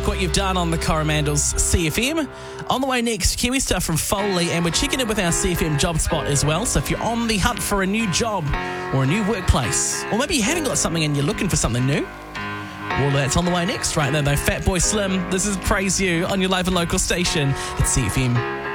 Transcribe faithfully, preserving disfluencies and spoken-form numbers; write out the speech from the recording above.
what you've done on the Coromandels C F M. On the way next, Kiwi stuff from Foley, and we're checking in with our C F M job spot as well. So if you're on the hunt for a new job or a new workplace, or maybe you haven't got something and you're looking for something new, well, that's on the way next. Right there, though, Fatboy Slim. This is Praise You on your live and local station at C F M.